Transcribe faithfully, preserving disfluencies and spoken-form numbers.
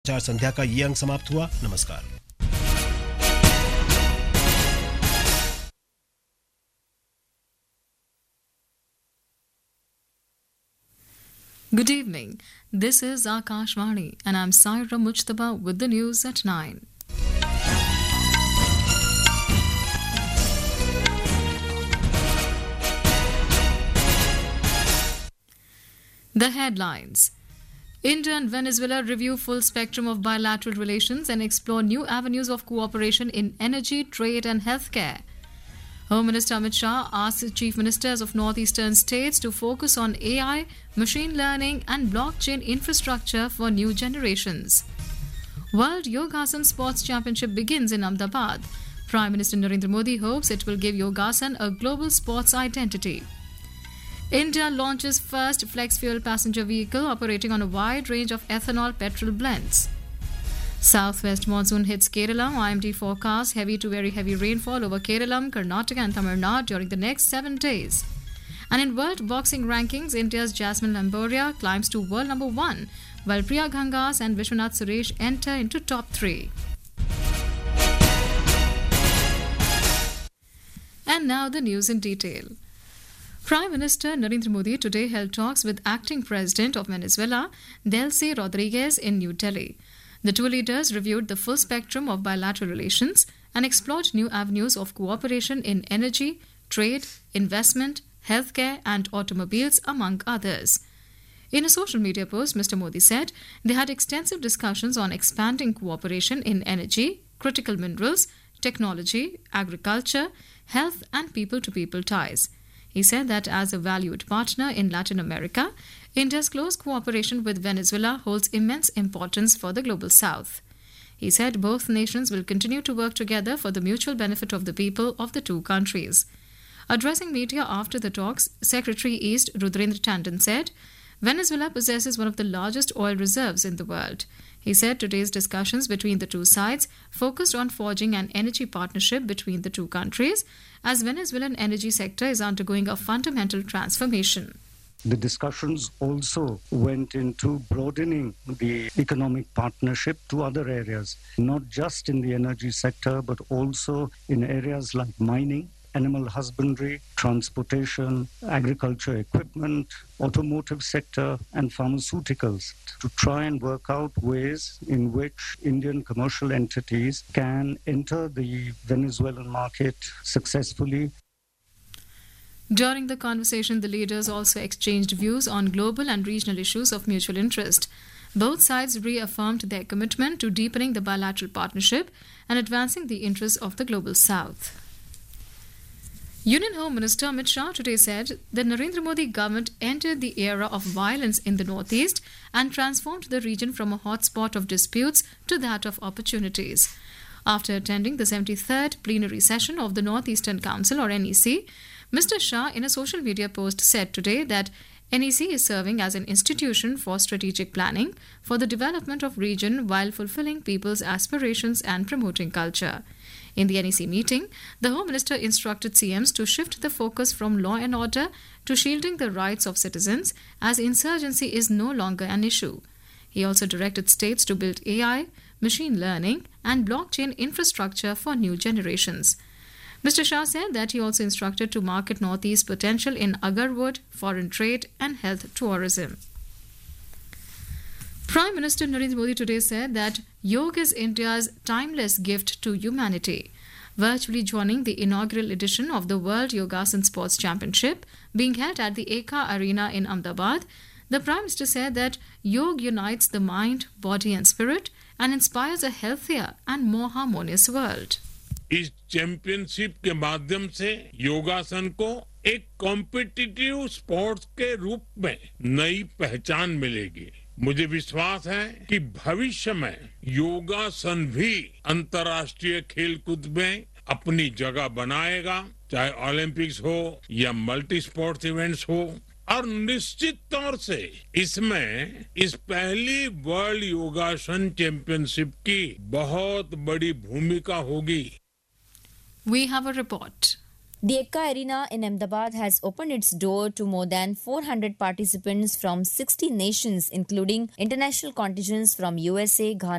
चार संध्या का ये अंक समाप्त हुआ। नमस्कार। Good evening. This is Akashvani and I'm Saira Mujtaba with the news at nine. The headlines. India and Venezuela review full spectrum of bilateral relations and explore new avenues of cooperation in energy, trade and healthcare. Home Minister Amit Shah asked Chief Ministers of northeastern states to focus on A I, machine learning and blockchain infrastructure for new generations. World Yogasan Sports Championship begins in Ahmedabad. Prime Minister Narendra Modi hopes it will give Yogasan a global sports identity. India launches first flex fuel passenger vehicle operating on a wide range of ethanol petrol blends. Southwest monsoon hits Kerala. I M D forecasts heavy to very heavy rainfall over Kerala, Karnataka and Tamil Nadu during the next seven days. And in world boxing rankings, India's Jasmine Lamboria climbs to world number one, while Priya Gangas and Vishwanath Suresh enter into top three. And now the news in detail. Prime Minister Narendra Modi today held talks with acting President of Venezuela, Delcy Rodriguez, in New Delhi. The two leaders reviewed the full spectrum of bilateral relations and explored new avenues of cooperation in energy, trade, investment, healthcare and automobiles, among others. In a social media post, Mister Modi said they had extensive discussions on expanding cooperation in energy, critical minerals, technology, agriculture, health and people-to-people ties. He said that as a valued partner in Latin America, India's close cooperation with Venezuela holds immense importance for the global south. He said both nations will continue to work together for the mutual benefit of the people of the two countries. Addressing media after the talks, Secretary East Rudrendra Tandon said, Venezuela possesses one of the largest oil reserves in the world. He said today's discussions between the two sides focused on forging an energy partnership between the two countries, as Venezuelan energy sector is undergoing a fundamental transformation. The discussions also went into broadening the economic partnership to other areas, not just in the energy sector, but also in areas like mining, animal husbandry, transportation, agriculture equipment, automotive sector, and pharmaceuticals, to try and work out ways in which Indian commercial entities can enter the Venezuelan market successfully. During the conversation, the leaders also exchanged views on global and regional issues of mutual interest. Both sides reaffirmed their commitment to deepening the bilateral partnership and advancing the interests of the global south. Union Home Minister Amit Shah today said the Narendra Modi government entered the era of violence in the northeast and transformed the region from a hotspot of disputes to that of opportunities. After attending the seventy-third plenary session of the Northeastern Council, or N E C, Mister Shah in a social media post said today that N E C is serving as an institution for strategic planning for the development of region while fulfilling people's aspirations and promoting culture. In the N E C meeting, the Home Minister instructed C Ms to shift the focus from law and order to shielding the rights of citizens, as insurgency is no longer an issue. He also directed states to build A I, machine learning and blockchain infrastructure for new generations. Mister Shah said that he also instructed to market Northeast potential in agarwood, foreign trade and health tourism. Prime Minister Narendra Modi today said that yoga is India's timeless gift to humanity. Virtually joining the inaugural edition of the World Yogasan Sports Championship being held at the Eka Arena in Ahmedabad, the Prime Minister said that yoga unites the mind, body and spirit and inspires a healthier and more harmonious world. इस championship के माध्यम से योगासन को एक competitive sports के रूप में नई पहचान मिलेगी। मुझे विश्वास है कि भविष्य में योगासन भी अंतर्राष्ट्रीय खेलकूद में अपनी जगह बनाएगा, चाहे ओलंपिक्स हो या मल्टी स्पोर्ट्स इवेंट्स हो, और निश्चित तौर से इसमें इस पहली वर्ल्ड योगासन चैंपियनशिप की बहुत बड़ी भूमिका होगी। We have a report. The Eka Arena in Ahmedabad has opened its door to more than four hundred participants from sixty nations, including international contingents from U S A, Ghana,